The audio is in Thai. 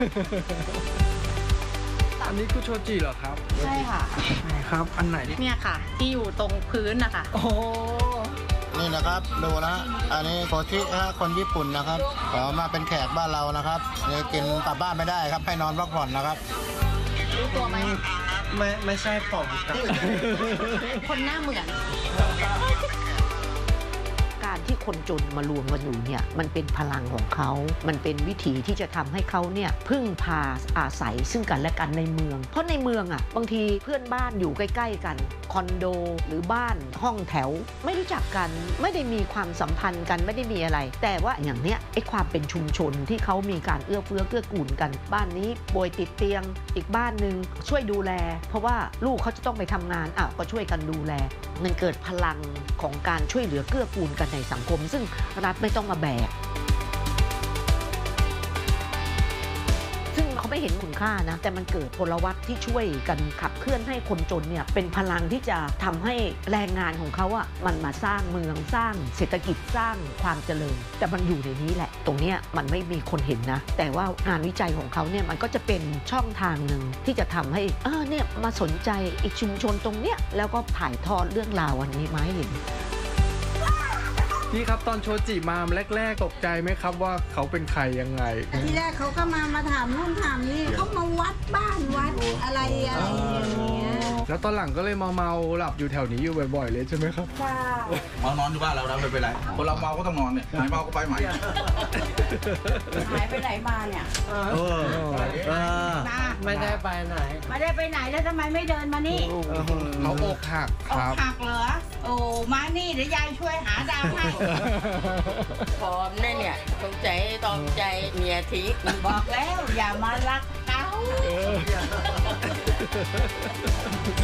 อันนี้คือโชจิเหรอครับใช่ค่ะไหนครับอันไหนเนี่ยค่ะที่อยู่ตรงพื้นนะคะโอ้นี่นะครับดูนะอันนี้โคชิคนญี่ปุ่นนะครับขอมาเป็นแขกบ้านเรานะครับนี่กินกลับบ้านไม่ได้ครับให้นอนพักผ่อนนะครับรู้ตัวไหมไม่ใช่ผมครับคนหน้าเหมือนการที่คนจนมารวมกันอยู่เนี่ยมันเป็นพลังของเขามันเป็นวิธีที่จะทำให้เขาเนี่ยพึ่งพาอาศัยซึ่งกันและกันในเมืองเพราะในเมืองอ่ะบางทีเพื่อนบ้านอยู่ใกล้ๆกันคอนโดหรือบ้านห้องแถวไม่รู้จักกันไม่ได้มีความสัมพันธ์กันไม่ได้มีอะไรแต่ว่าอย่างเนี้ยไอ้ความเป็นชุมชนที่เขามีการเอื้อเฟื้อเกื้อกูลกันบ้านนี้ป่วยติดเตียงอีกบ้านนึงช่วยดูแลเพราะว่าลูกเขาจะต้องไปทำงานก็ช่วยกันดูแลมันเกิดพลังของการช่วยเหลือเกื้อกูลกันในสังคมซึ่งรัฐไม่ต้องมาแบกซึ่งเขาไม่เห็นคุณค่านะแต่มันเกิดพลวัตที่ช่วยกันขับเคลื่อนให้คนจนเนี่ยเป็นพลังที่จะทำให้แรงงานของเขามันมาสร้างเมืองสร้างเศรษฐกิจสร้างความเจริญแต่มันอยู่ในนี้แหละตรงเนี้ยมันไม่มีคนเห็นนะแต่ว่างานวิจัยของเขาเนี่ยมันก็จะเป็นช่องทางหนึ่งที่จะทำให้เนี่ยมาสนใจอีกชุมชนตรงเนี้ยแล้วก็ถ่ายทอดเรื่องราวอันนี้มาให้เห็นพี่ครับตอนโชจิมาแรกๆตกใจไหมครับว่าเขาเป็นใครยังไงที่แรกเขาก็มาถามนู่นถามนี่เขามาวัดบ้านวัดอะไรอย่างเงี้ยแล้วตอนหลังก็เลยมาเมาหลับอยู่แถวนี้อยู่บ่อยๆเลยใช่ไหมครับค่ะมานอนอยู่บ้านเราไม่เป็นไรคนเราเมาก็ต้องนอนเนี่ยหายเมาก็ไปใหม่หายไปไหนมาเนี่ยไม่ได้ไปไหนไม่ได้ไปไหนแล้วทำไมไม่เดินมานี่เขาอกหักครับอกหักเหรอโอ้มานี่เดี๋ยวยายช่วยหาดาวให้พร้อมเนี่ยตรงใจตอมใจเมียทิ้งบอกแล้วอย่ามารักเขา